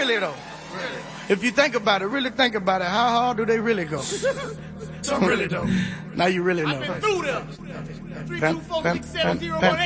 really though. If you think about it, really think about it, how hard do they really go? Some really don't. Now you really know. I've been through them. 3, 2, 4, 6, 7, 0, 1, 8.